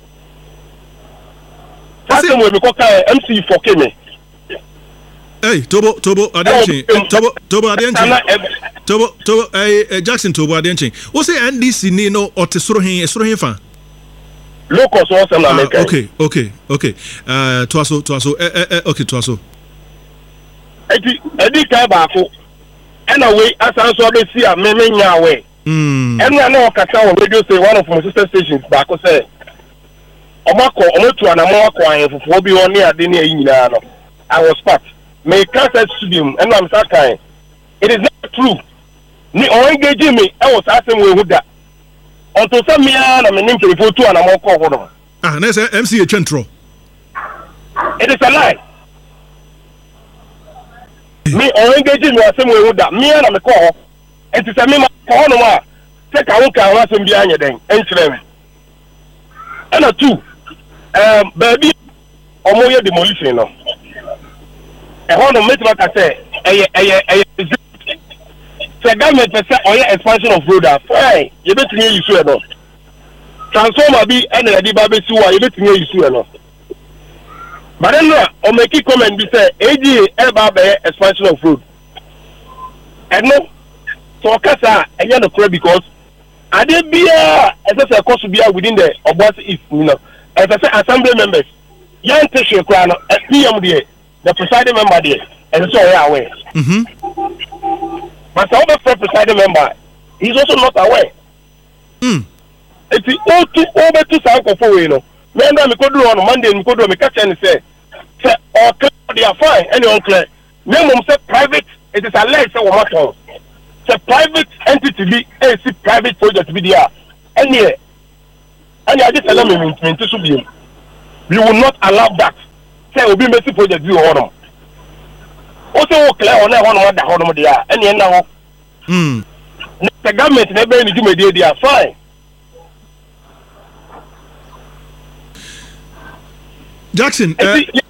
That's the way we call MC for Kemi. Hey, Tobo Adenchi. Tobo Adenchi. Tobo Jackson Tobo Adenchi. What's the NDC Nino or Tesorohin fan? Locals or something. Okay. Twaso. Okay, Twaso. Eddie Kabako. Anyway, as I saw this year, me away. And I know Kaka radio say one of my sister stations back say Omako Omotu and Amako for be on near Denia. I was packed. May cancel studium and I'm saying it is not true. Ni or engaging me, I was asking who that. Until some me and I'm in for 2 and I'm call. That's MC Chentro. It is a lie. Me or engaging me as somewhere with that. Me and I'm a call. And to say me call no take a look at what's in behind you then. And a 2. Baby or more demolition no. A one of what I say the government say or expansion of road fine. You bet me you sure no. Transformer be and the baby sewer, you bet me you sure no. But then or make it comment be say AG ever expansion of road. And no so kasa and you know because I did be as a cost to be within the Obasi East, you know. As I say assembly members, young Tisha Crown PM there, the presiding member there, and so are aware. But some of the presiding member, he's also not aware. It's over to Sanko for you know. Remember, we could do on Monday, we could do a catch and say, they are fine, anyone clear. Minimum say private, it is alleged so what it's a private entity be a private project be there. And I just allow me to be. We will not allow that. Say will be messy project you on. Also clear on that one what the honor they are. And now the government never need to make they are fine. Jackson,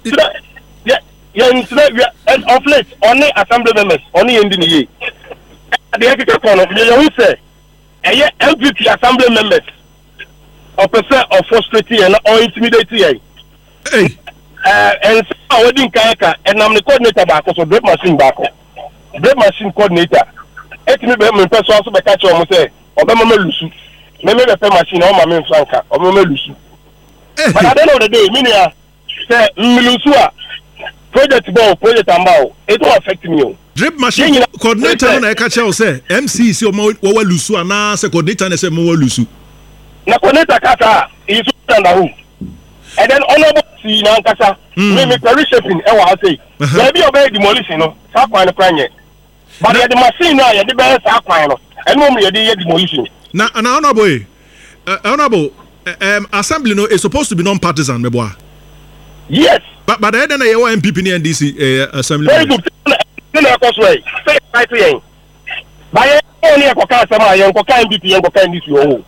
and of late, only assembly members, only in the year. The ethical corner, you say, MPP assembly members, or percent of frustrating or intimidating. And so wedding kayaka, and I'm the coordinator back, so break machine back. Break machine coordinator. Let me be my person also by catch on say, or Mama Lucy. Maybe the machine or my Franca, or Mama Lucy. But at the end of the day, meaning, say, Milusua, project ball, project ambao, it will affect me. Drip machine coordinator na catch say, MC is your more Lusu, and now say coordinator and say more Lusu. Na coordinator kata is under who? And then honorable see na kasa, me perishing, I say. Maybe obey demolition, no, Sakwan Cranye. But the machine, I had the best Sakwan, and normally you did demolition. Now, honorable, assembly no is supposed to be non-partisan, me boy. Yes. But then I want MPP and DC assembly. Very good. Say right here. By only a coca, some young coca MPP and coca in this you.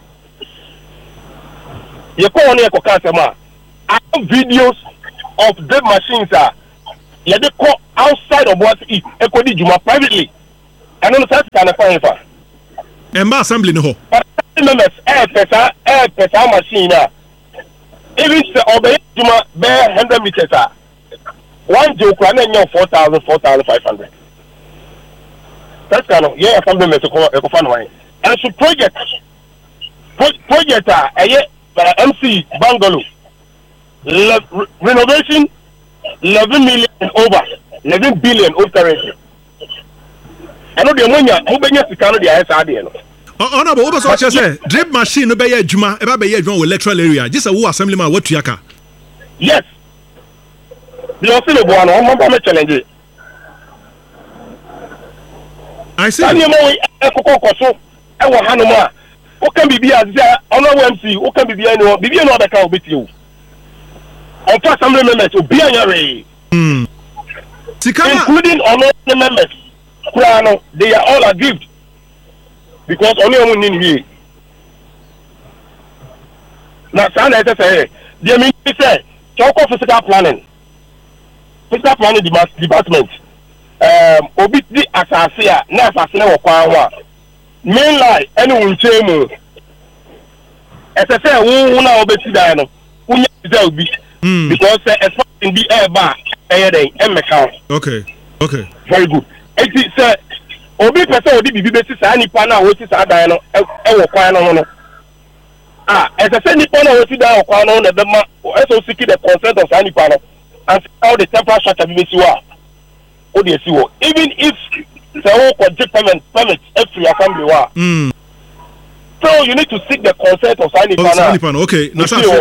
You call only a coca, some. I have videos of dead machines. You they call outside of what is Ekodi Juma privately. I don't know if kind of fine for. And my assembly no. But members, pesa machine. Even the obey Juma bear 100 meters. One joke, and then 4,500. That's kind of assembly members fun way. And so project MC Bungalow renovation 11 million over 11 billion over currency. I know the money who been to Canada the SRD. Honorable, what was I say? Drip machine no be Juma, eba be Juma electoral area. Just a who assemblyman what yaka. Yes. The also one on challenge. I see. And you know so I will Hanuma. Who can be as honor MC, who can be anyone, be another can with you. On first assembly members to be an including honor members. They are all aggrieved because only one in here. Now, San say, the ministry say, talk of physical planning department. Obi di asase na asase na wakwa main line anyone chemu. Ese say wo na obeti dan no. Unya dey obi. Because as far in the air bar, okay. Very good. It say obi person odi bibi beti sa nipa na wo ti sa dan no e wo kwan no. As I say nipa na wo ti dan kwan no na be ma so seek the consent of sa nipa no and how the temporary structure be si wa. Even if the whole permit every assembly wa. So you need to seek the consent of Sanipan. Okay.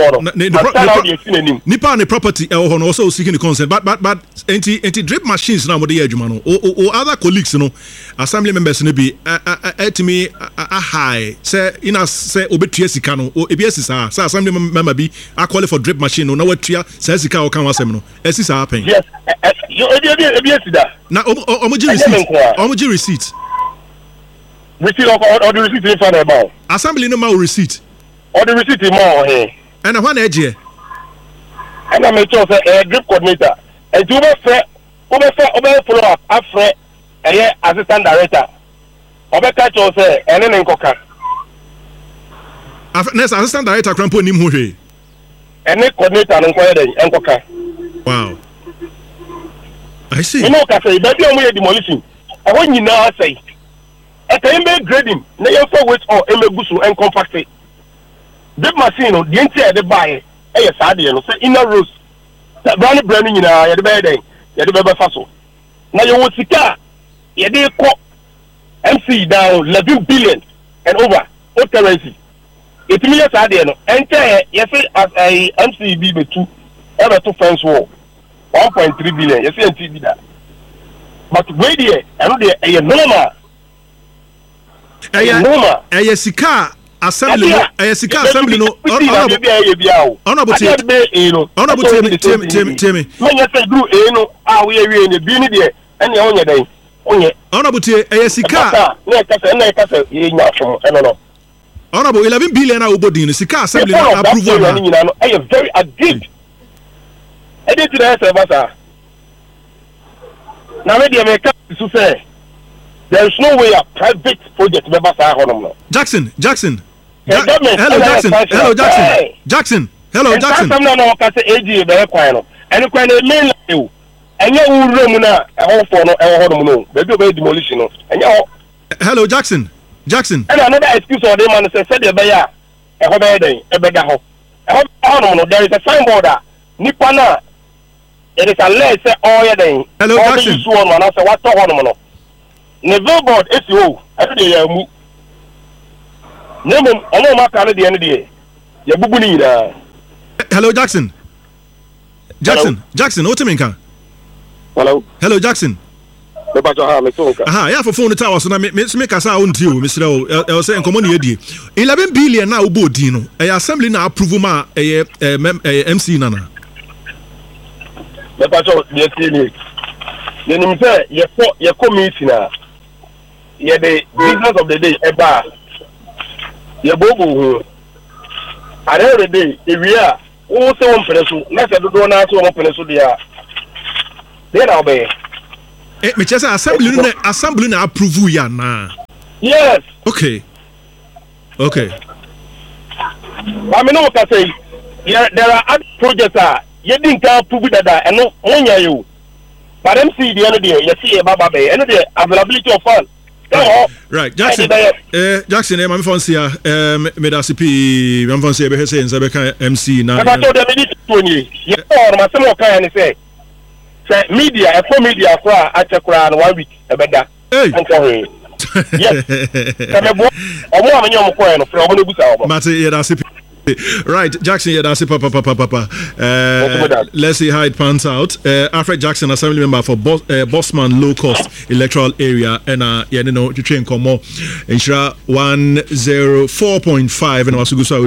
Nipa and the property also seeking the consent. But anti drip machines now with the edge or other colleagues, assembly members be at me a high. Say in us say obetiesi cano or ABS say assembly member be I call it for drip machine or no what tria says the car can was semino. As is happening. Yes. You ABS that. Now omoji receipt. Receipt or the receipt in front of about. Assembly no more receipt. Or the receipt in more here. And a one edge here. And I make sure a drip coordinator. And you must say, follow up after a assistant director. Over catch or say, and then coca. Next assistant director crampo nim hu. And then coordinator and coca. Wow. I see. You know, Cafe, baby, I'm demolition. I want you now say. A time grading, na you for which or emegusu and compact it. The machine, the entire the buy, say inner rows. That branding in a bed, faso. Now you want Sika, you did call MC down 11 billion and over. What currency? It's me as I did. Enter, yes, as a MCB 2, ever 2 fence wall. 1.3 billion, you see, and TV that. But wait here, I know they are normal. Sika assembly assembly no honorable honorable 11 billion ubodin Sika assembly approval na very agreed edit the service na me dey make to say there is no way a private project members are on. Jackson. Hello, Jackson. Some no can say AG be kwano. And kwano main you. And you room na e ho for no e ho no. Baby be demolition no. And you hello, Jackson. And another excuse or them man say the be ya e ho be den e be da ho. E ho no there is a signboard that nipa na it is a less say all ya den. Hello, Jackson. You one man say what to ho no. The billboard is you. Every day you move. I know my car at the end of the day. You bubu. Hello, Jackson. Jackson, what do you mean? Hello, Jackson. Yeah, for phone tower. So now, make us out until Mr. I was saying, come on, 11 billion now, Bodino. A assembly now approve my MC Nana. The patrol, yes, you say, your committee now. Yeah, the business of the day, a bar. Your bobo. At every day, if we are also one person, let's do not one person there. Then I'll be. Me just assembly na approve ya na. Yes. Okay. I mean, what I say, there are other projects you didn't approve that and no one you. But them see the other day, you see a baba bay, and the availability of funds. Right, Jackson. Jackson, I'm from Sia. Medasipi, I'm from Sia. Behese and Zabeka MC. Now, I told them it you know, my son can say. Media, a full media for a 1 week, a better. Hey, yes. I'm your point from Mate, right, Jackson, that's it, papa. Let's see how it pans out. Alfred Jackson, assembly member for Bossman Low Cost Electoral Area, and you train Komo, Insura 104.5, and I was going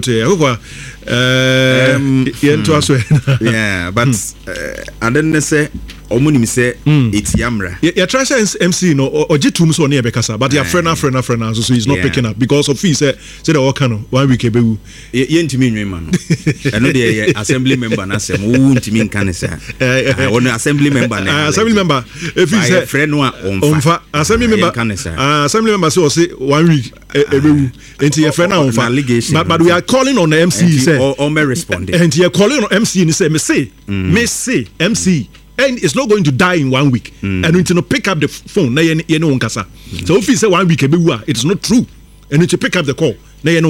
to yeah, but I didn't say. Omunim say it's Yamra. Yeah, try say MC no or Jitum so near Bekasa, but your friend so he's not picking up because of he said the all kind of 1 week ago. Yentimi man. I know the assembly member na say won't mean can say. On assembly member assembly member if he say friend no on assembly member assembly member say 1 week into your friend on but we are calling on the MC say or me responding. And you are calling on MC and say me say MC and it's not going to die in 1 week. And we need to pick up the phone. So if you say 1 week, it's not true. And you to pick up the call.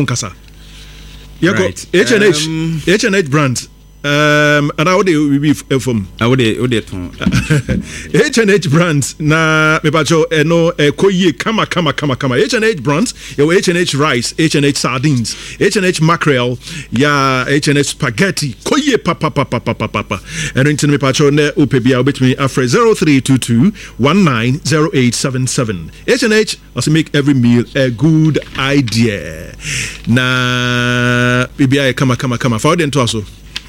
Right. H&H brand. And how they will be from H&H brand na me bacho no koye kama H&H brand your H&H rice, H&H sardines, H&H mackerel, ya H&H spaghetti koye papa and into me bacho ne upebia obetme afre 0322 190877. H&H also make every meal a good idea na bibia kama for them to also.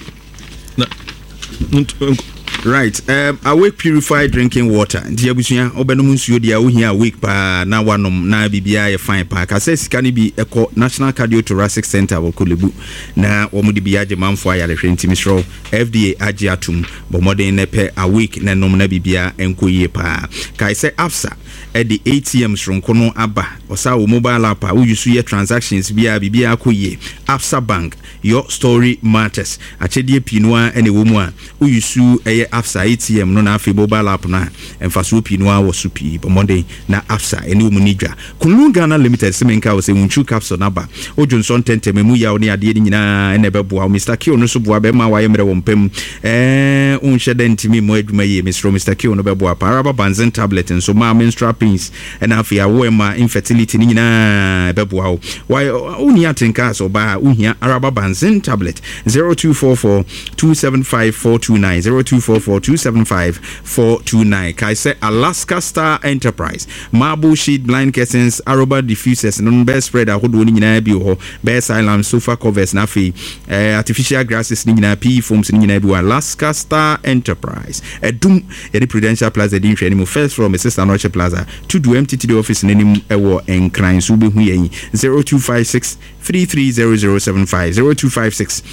Right. Awake purified drinking water. Diabusia obenum nsuo dia wo hia awake pa na wanom na bibia ye fine pa. Ka se sika ni bi eco National Cardiothoracic Center wo Kolebu na wo mu de bia je manfo ayare hwentimi sro FDA age atum bo modern ne pe awake na nom na bibia enkoyie pa. Ka se afsa at the ATM sronko no aba osa wo mobile app wo use your transactions bia akoyie. Afsa Bank, your story matters. Achedie pinwa ene wo mu a wo use Afsa ATM no na afi mobile app na emfaso pinwa wo supi bomode na Afsa ene wo munidwa Kunlu Ghana Limited semenka wo se unchu capsule na ba Ojonson tentem mu ya oni ade nyina ene beboa Mr. Kio no so boa be ma waye mre wo mpem unhye dentimi mo adwuma ye Mr. Kio no beboa paraba banzen tablet nso ma menstrual pains ena afi awo ma infertility ni nyina beboa wo why uni atenka so ba uhia araba banzen tablet 0244 275 429 0244 275-429. Kai say Alaska Star Enterprise, marble sheet, blind curtains, aroba diffusers, non best spread a hood winning in a best island sofa covers, nafi, artificial grasses, nina P forms in Alaska Star Enterprise. A doom, any Prudential Plaza, the anymore first from Sister Noche Plaza to do MTT office in any award and crime subu 0256 330075 0256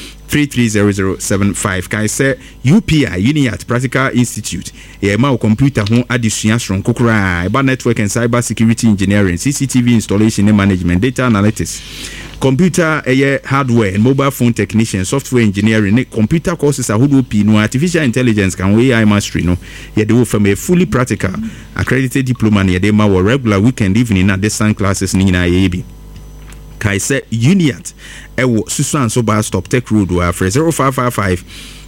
330075. Kai say UPI Uniat Practical Institute ma computer ho adesua sron kokora eba network and cyber security engineering, CCTV installation and management, data analytics, computer hardware and mobile phone technician, software engineering, computer courses ahodo pi no, artificial intelligence kan AI mastery no ye de from a fully practical accredited diploma ye de ma regular weekend evening na distance classes ni na ye bi. Kai say Uniat ewo Susan so bar stop tech road wa for 0555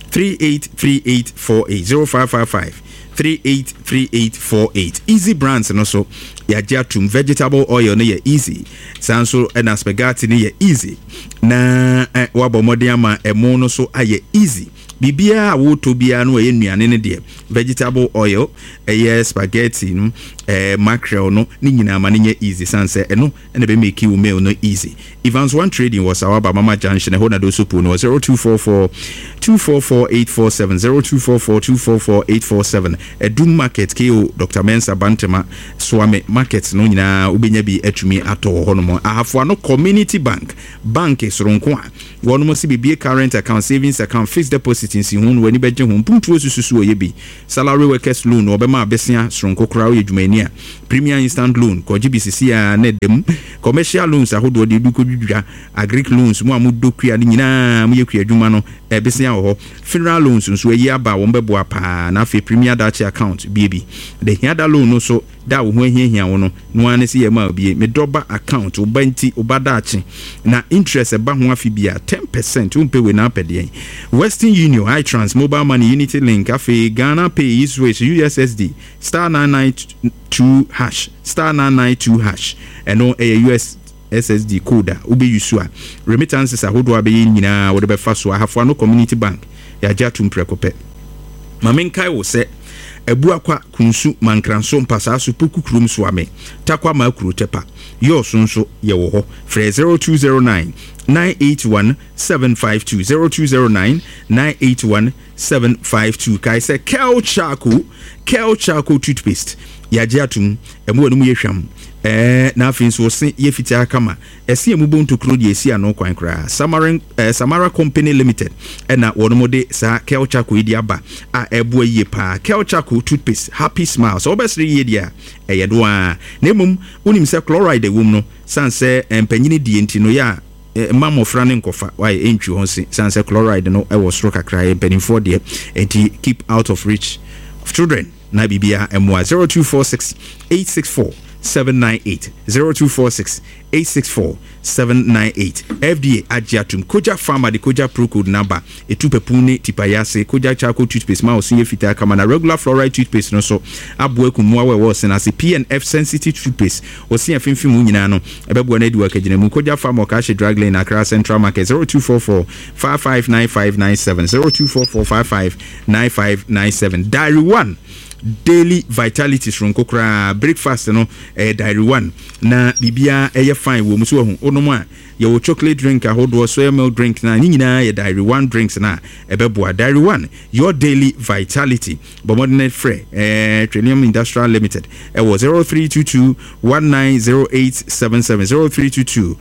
383848 0555 383848. Easy brands and also ya jatum vegetable oil ne ya easy sanso and spaghetti ne ya easy na wabo modiama emo no so aye easy bibia wo to bia no ye nnuane ne de vegetable oil spaghetti no mackerel no ni nyina ma ne easy sanse eno ene be make you meal no easy. Evans One Trading was our Mama Junction ho na do supu no 0244 244847 0244 244847 Edum Market KO Dr. Mensa Bantema Swame Market no nyina ubenya bi atumi ato ho no mo ahafo no Community Bank soronko a wonu mo si bibie current account savings account fixed deposit in si hu no wani beje hu puntuo sususu oye bi salary workers loan obema abesia soronko kra o yedwumani a premier instant loan ko GBCC a na dem commercial loans ahodo de du ko dwudwa agric loans mo amudokua ni nyina mo yekua adwuma no besia ho funeral loans nso ayi aba wo mbebo apa na fe premier dachi account biebi the hiada loan no so da wo ho ahia wo no no ane se yema bie me doba account obanti obadachi na interest eba ho afi bia 10% umpe we na apede. Western Union, iTrans, Mobile Money, Unity Link, Afe, Ghana Pay, Eastway, USSD, star 992 hash, star 992 hash, and no US SSD code ube yusua remittances ahodo abeyi nyina wo de befa so ahafo no Community Bank ya jatum prekope mamenkai wo se ebu akwa kunsu mankranso mpasa so pokukrum so ame takwa makuru tepa yo sonso ye wo ho free 0209 981 752 0209 981 752 kai se Kel Charcoal toothpaste ya jatum emu anu yehwam na afin so se ye fitia kama ese emubonto kro de esi ano kwan kra Samara Company Limited na wonomode sa Kel Charcoal idi aba a ebo yie pa Kel Charcoal toothpaste happy smile so obesri ye dia yedo a na mum unim se chloride wom no sanse empanyini die ntino ya mamofra ne nkofa why entwi honse sanse chloride no e wo soro kakra empanifo de enti keep out of reach of children na bibia emwa 0246 864 798 0246 864 798 FDA Ajiatum Koja Pharma de Koja Pro Code number etupepune tipayase Koja Charcoal toothpaste ma osinye fita kama na regular fluoride toothpaste no so abue kumwa we wo na se PNF sensitive toothpaste osinye fimfimu nyina no ebebo na ediwa kagina mu Koja Pharma Okashi Drug Lane Accra Central Market 0244 559597 0244 559597 Diary 1 Daily Vitality Sronko kra breakfast no Diary 1 na bibia fine wo muso hu onomo a ye wo chocolate drink ahodo soy milk drink na nyina ye Diary 1 drinks na ebeboa Diary 1 your daily vitality bomodne free Trinium Industrial Limited wo 0322 190877 0322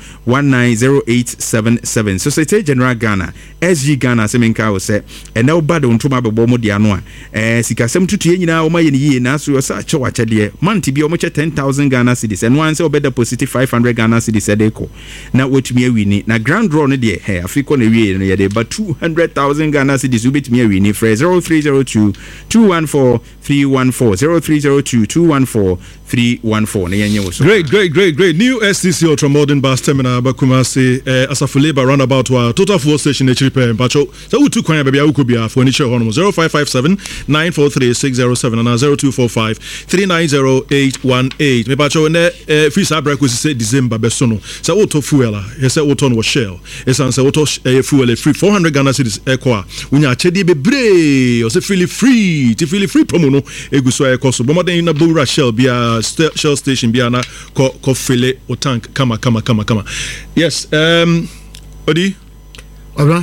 190877 Societe General Ghana SG Ghana semenka wo se ena obado ntoma bebo mo dia no a sikasem tutu nyina o maye ni na so sa chewa chede manti bi o mo che 10,000 Ghana cedis and one say obe deposit 500 Ghana cedis edeko na wetumi awini na grand draw no de he afiko na wie no ye de ba 200,000 Ghana cedis ubetumi awini for 0302 214 314 0302 214 314 na yenye wo so great new STC ultramodern bus terminal Bakumasi Asafuleba roundabout wa total fuel station e chiripe mpacho so utu kwan bia ukobia for ni share hono 0557 943 607 na 0245 390818 mepacho ne free sabra ko se December beso no so auto fuel a say auto no Shell esan say auto fuel free 400 Ghana cedis ekwa unya chedi bebre o se feel free promo no eguso ekoso bomoden na bowra Shell bia Shell station bia na ko fele o tank kama yes odi obra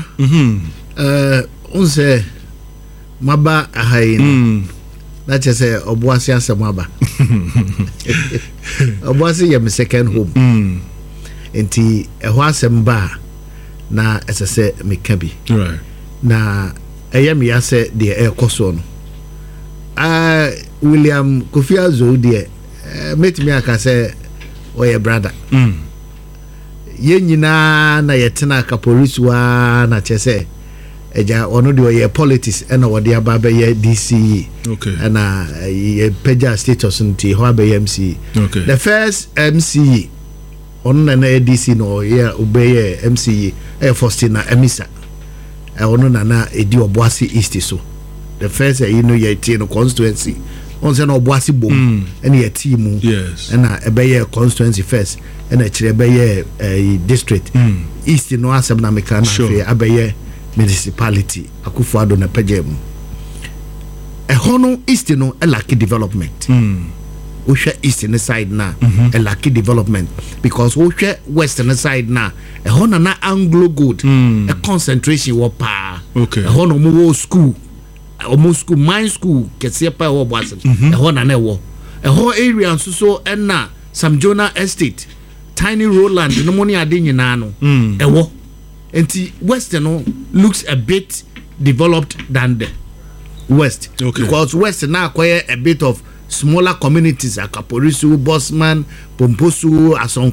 onse maba ahayin na chese obuasi asemaba obuasi ye my second home enti eho asemba na esese mekabi right na eyemi ase de ekoso no William Kofi Azo de met me aka say oye brother ye nyina na yetena ka police wa na chese eja ono de oye politics na wode aba be ye DC okay na ye peja status nti ho aba MC okay the first MC ono na DC no ye obeye MC Faustina Emisa ono na edi Obuasi East so the first you know ye team constituency on say no Obuasi bom any a team yes and ebeye constituency first and a chire ebeye district east no asem na meka na fe abeye municipality Akufo-Addo na pagem ehono east no lack development we share east in the side na a lack development because we share west in the side na ehono na Anglo Gold a concentration wo pa okay ehono mo school almost school mine school kese pa wo boase ehono na wo eho area nso so na Sam Jonah Estate Tiny Roland no money ade nyina no ewo enti west no looks a bit developed than the west because west now acquire a bit of smaller communities like Kaporisu, Bosman, Pomposu, Ason